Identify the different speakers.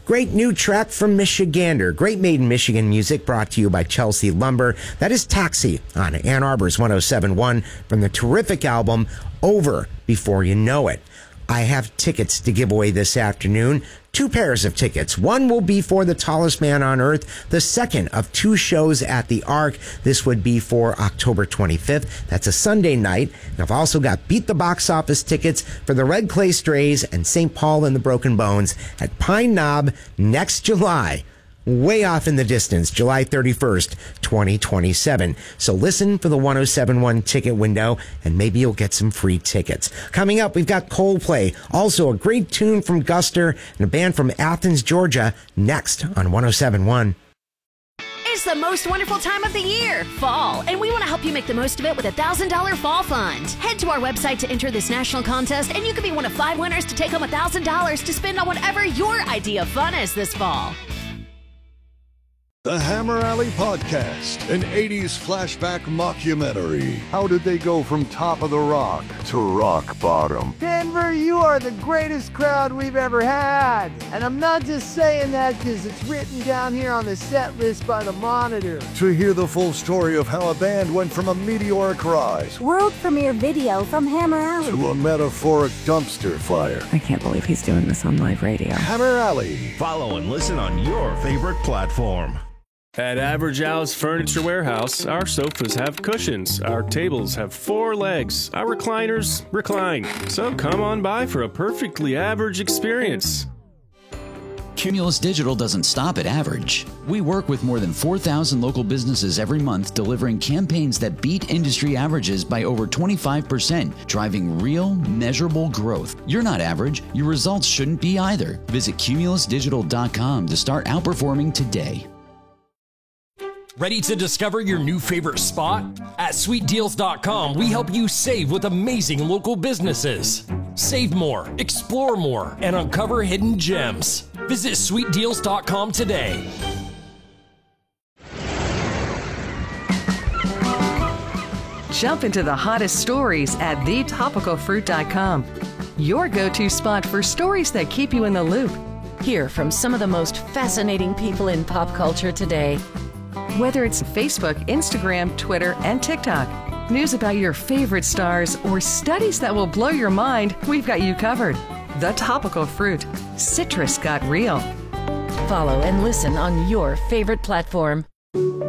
Speaker 1: Great new track from Michigander. Great Made in Michigan music brought to you by Chelsea Lumber. That is Taxi on Ann Arbor's 107.1 from the terrific album Over Before You Know It. I have tickets to give away this afternoon. 2 pairs of tickets. One will be for The Tallest Man on Earth. The second of 2 shows at the Arc. This would be for October 25th. That's a Sunday night. And I've also got Beat the Box Office tickets for the Red Clay Strays and St. Paul and the Broken Bones at Pine Knob next July. Way off in the distance, July 31st, 2027. So listen for the 107.1 ticket window, and maybe you'll get some free tickets. Coming up, we've got Coldplay, also a great tune from Guster, and a band from Athens, Georgia, next on 107.1.
Speaker 2: It's the most wonderful time of the year, fall, and we want to help you make the most of it with a $1,000 fall fund. Head to our website to enter this national contest, and you could be one of 5 winners to take home $1,000 to spend on whatever your idea of fun is this fall.
Speaker 3: The Hammer Alley Podcast, an 80s flashback mockumentary. How did they go from top of the rock to rock bottom?
Speaker 4: Denver, you are the greatest crowd we've ever had. And I'm not just saying that because it's written down here on the set list by the Monitor.
Speaker 3: To hear the full story of how a band went from a meteoric rise,
Speaker 5: world premiere video from Hammer Alley,
Speaker 3: to a metaphoric dumpster fire.
Speaker 6: I can't believe he's doing this on live radio.
Speaker 3: Hammer Alley.
Speaker 7: Follow and listen on your favorite platform.
Speaker 8: At Average Al's Furniture Warehouse, our sofas have cushions, our tables have 4 legs, our recliners recline. So come on by for a perfectly average experience.
Speaker 9: Cumulus Digital doesn't stop at average. We work with more than 4,000 local businesses every month, delivering campaigns that beat industry averages by over 25%, driving real, measurable growth. You're not average. Your results shouldn't be either. Visit cumulusdigital.com to start outperforming today.
Speaker 10: Ready to discover your new favorite spot? At sweetdeals.com, we help you save with amazing local businesses. Save more, explore more, and uncover hidden gems. Visit sweetdeals.com today.
Speaker 6: Jump into the hottest stories at thetopicalfruit.com. Your go-to spot for stories that keep you in the loop.
Speaker 2: Hear from some of the most fascinating people in pop culture today.
Speaker 6: Whether it's Facebook, Instagram, Twitter, and TikTok, news about your favorite stars, or studies that will blow your mind, we've got you covered. The Topical Fruit. Citrus got real.
Speaker 2: Follow and listen on your favorite platform.